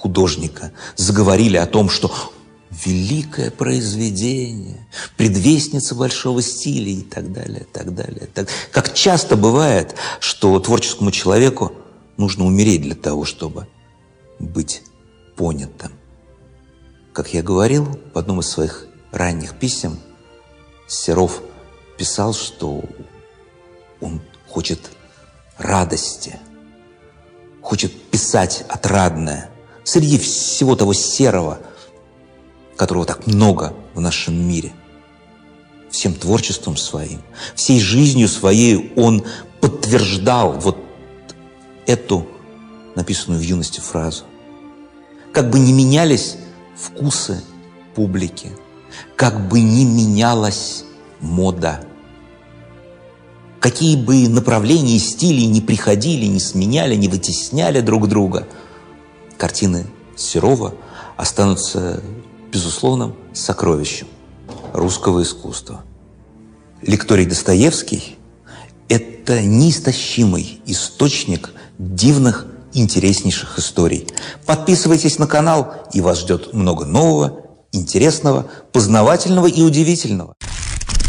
художника заговорили о том, что великое произведение, предвестница большого стиля и так далее, так далее. Как часто бывает, что творческому человеку нужно умереть для того, чтобы быть понятым. Как я говорил в одном из своих ранних писем, Серов писал, что он хочет радости, хочет писать отрадное среди всего того серого, которого так много в нашем мире. Всем творчеством своим, всей жизнью своей он подтверждал вот эту написанную в юности фразу. Как бы ни менялись вкусы публики, как бы ни менялась мода, какие бы направления и стили ни приходили, ни сменяли, ни вытесняли друг друга, картины Серова останутся безусловным сокровищем русского искусства. Лекторий Достоевский – это неистощимый источник дивных, интереснейших историй. Подписывайтесь на канал, и вас ждет много нового, интересного, познавательного и удивительного.